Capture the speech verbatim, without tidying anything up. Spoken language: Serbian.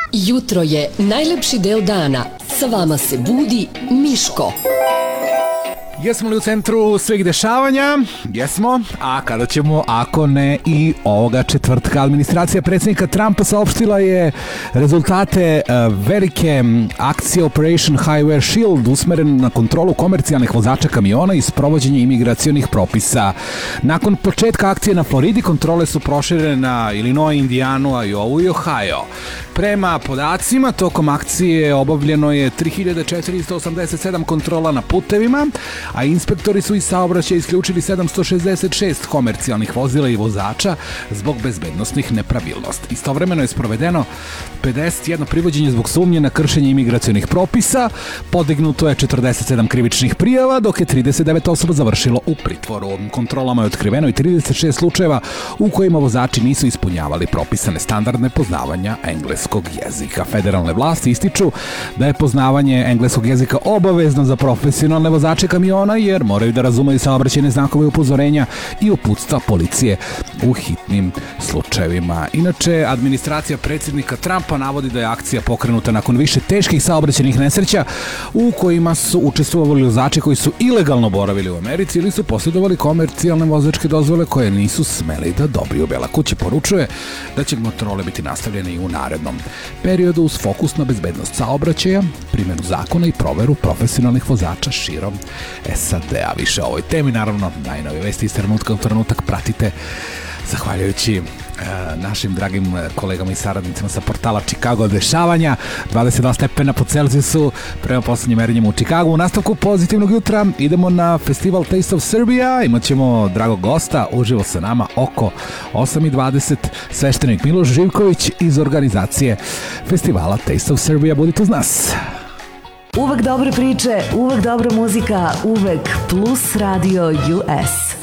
Jutro je najlepši deo dana. Sa vama se budi Miško. Jesmo li u centru svih dešavanja? Jesmo. A kada ćemo, ako ne i ovoga četvrtka? Administracija predsjednika Trumpa saopštila je rezultate velike akcije Operation Highway Shield usmeren na kontrolu komercijalnih vozača kamiona i sprovođenje imigracionih propisa. Nakon početka akcije na Floridi, kontrole su proširene na Illinois, Indijanu, Iowa i Ohio. Prema podacima, tokom akcije obavljeno je tri hiljade četiristo osamdeset sedam kontrola na putevima, a inspektori su iz saobraćaja isključili sedamsto šezdeset šest komercijalnih vozila i vozača zbog bezbednosnih nepravilnosti. Istovremeno je sprovedeno pedeset jedno privođenje zbog sumnje na kršenje imigracionih propisa, podignuto je četrdeset sedam krivičnih prijava, dok je trideset devet osoba završilo u pritvoru. Kontrolama je otkriveno i trideset šest slučajeva u kojima vozači nisu ispunjavali propisane standardne poznavanja engleskog jezika. Federalne vlasti ističu da je poznavanje engleskog jezika obavezno za profesionalne vozače kamiona, jer moraju da razumeju saobraćajne znakove upozorenja i uputstva policije u hitnim slučajevima. Inače, administracija predsjednika Trumpa navodi da je akcija pokrenuta nakon više teških saobraćajnih nesreća u kojima su učestvovali vozači koji su ilegalno boravili u Americi ili su posjedovali komercijalne vozačke dozvole koje nisu smeli da dobiju. Bela kuća poručuje da će kontrole biti nastavljene i u narednom periodu uz fokus na bezbednost saobraćaja, primjenu zakona i proveru profesionalnih vozača širom S A D-a. Više o ovoj temi, naravno, najnovije vesti iz trenutka u trenutak pratite zahvaljujući e, našim dragim kolegama i saradnicima sa portala Chicago dešavanja. dvadeset dva stepena po Celzijusu prema poslednjim merenjima u Chicagu. U nastavku pozitivnog jutra idemo na festival Taste of Serbia. Imat ćemo dragog gosta uživo sa nama oko osam i dvadeset, sveštenik Miloš Živković iz organizacije festivala Taste of Serbia. Budite uz nas. Uvek dobre priče, uvek dobra muzika, uvek Plus Radio U S.